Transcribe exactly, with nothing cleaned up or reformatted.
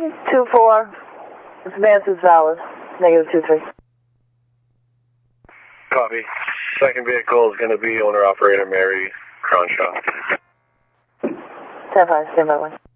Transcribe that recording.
one, two, four. Advance is valid. Negative two, three. Copy. Second vehicle is going to be owner-operator Mary Cronshaw. ten five, stand by one.